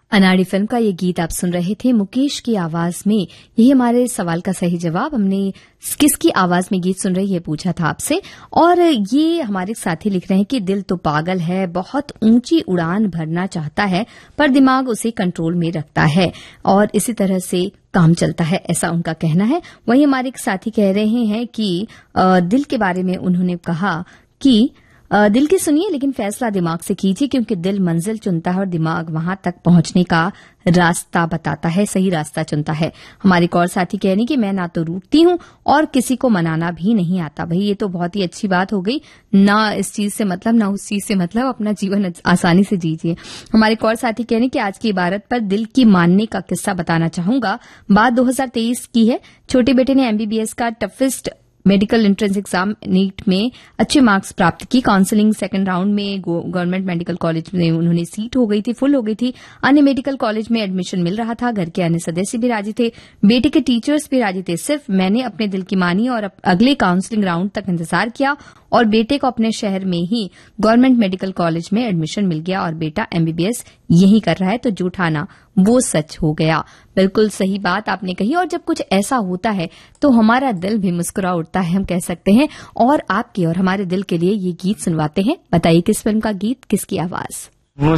अनाड़ी फिल्म का ये गीत आप सुन रहे थे मुकेश की आवाज में। यही हमारे सवाल का सही जवाब। हमने किसकी आवाज में गीत सुन रही है पूछा था आपसे, और ये हमारे साथी लिख रहे हैं कि दिल तो पागल है, बहुत ऊंची उड़ान भरना चाहता है पर दिमाग उसे कंट्रोल में रखता है और इसी तरह से काम चलता है, ऐसा उनका कहना है। वहीं हमारे एक साथी कह रहे हैं कि दिल के बारे में उन्होंने कहा कि दिल की सुनिए लेकिन फैसला दिमाग से कीजिए, क्योंकि दिल मंजिल चुनता है और दिमाग वहां तक पहुंचने का रास्ता बताता है, सही रास्ता चुनता है। हमारे एक और साथी कह रही कि मैं ना तो रूठती हूं और किसी को मनाना भी नहीं आता। भाई ये तो बहुत ही अच्छी बात हो गई, ना इस चीज से मतलब ना उस चीज से मतलब, अपना जीवन आसानी से जीजिए। हमारे एक और साथी कह रहे कि आज की इबारत पर दिल की मानने का किस्सा बताना चाहूंगा। बात 2023 की है। छोटे बेटे ने MBBS का toughest medical entrance exam NEET में अच्छे मार्क्स प्राप्त की। काउंसलिंग सेकंड राउंड में गवर्नमेंट मेडिकल कॉलेज में उन्होंने सीट हो गई थी, फुल हो गई थी। अन्य मेडिकल कॉलेज में एडमिशन मिल रहा था। घर के अन्य सदस्य भी राजी थे, बेटे के टीचर्स भी राजी थे। सिर्फ मैंने अपने दिल की मानी और अगले काउंसलिंग राउंड तक इंतजार किया और बेटे को अपने शहर में ही गवर्नमेंट मेडिकल कॉलेज में एडमिशन मिल गया और बेटा MBBS यही कर रहा है। तो झूठा ना वो सच हो गया। बिल्कुल सही बात आपने कही। और जब कुछ ऐसा होता है तो हमारा दिल भी मुस्कुरा उठता है, हम कह सकते हैं। और आपके और हमारे दिल के लिए ये गीत सुनवाते हैं। बताइए किस फिल्म का गीत, किसकी आवाज।